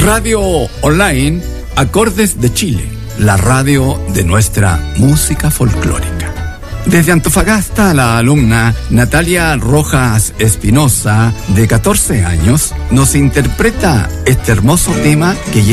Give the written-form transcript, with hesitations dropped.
Radio Online Acordes de Chile, la radio de nuestra música folclórica. Desde Antofagasta, la alumna Natalia Rojas Espinosa, de 14 años, nos interpreta este hermoso tema que